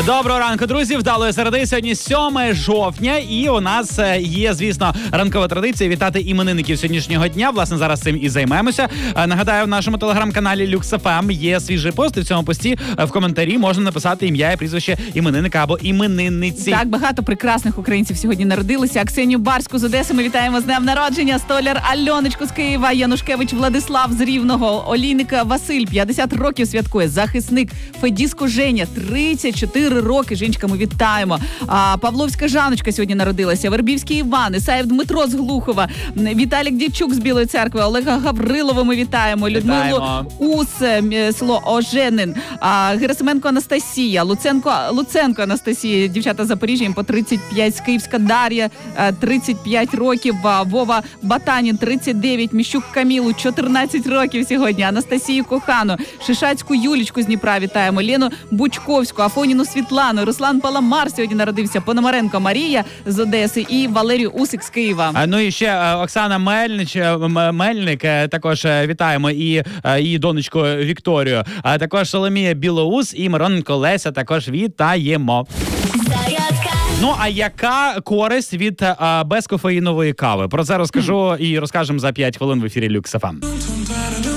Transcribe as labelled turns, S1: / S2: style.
S1: Доброго ранку, друзі. Вдалої середи. Сьогодні 7 жовтня. І у нас є, звісно, ранкова традиція вітати іменинників сьогоднішнього дня. Власне, зараз цим і займаємося. Нагадаю, в нашому телеграм-каналі Lux.FM є свіжий пост. І в цьому пості в коментарі можна написати ім'я і прізвище іменинника або іменинниці.
S2: Так, багато прекрасних українців сьогодні народилися. Аксенію Барську з Одеси ми вітаємо з днем народження. Столяр Альоночку з Києва, Янушкевич Владислав з Рівного, Олійник Василь, 50 років святкує, захисник Федіско Женя, 34 роки. Жінчка, ми вітаємо. Павловська Жаночка сьогодні народилася, Вербівський Іван, Ісаєв Дмитро з Глухова, Віталік Дячук з Білої Церкви, Олега Гаврилова ми вітаємо, Людмилу Ус, село Оженин, Герасименко Анастасія, Луценко Анастасія, дівчата з Запоріжжя, їм по 35, Київська Дар'я, 35 років, Вова Батанін, 39, Міщук Камілу, 14 років сьогодні, Анастасію Кохану, Шишацьку Юлічку з Дніпра вітаємо, Лену Бучковську, Афоніну Світлану, Руслан Паламар сьогодні народився, Пономаренко Марія з Одеси і Валерію Усик з Києва.
S1: Ну і ще Оксана Мельник, також вітаємо, і її донечку Вікторію, а також Соломія Білоус і Мироненко Леся також вітаємо. Ну, а яка користь від безкофеїнової кави? Про це розкажу і розкажемо за 5 хвилин в ефірі Lux.FM.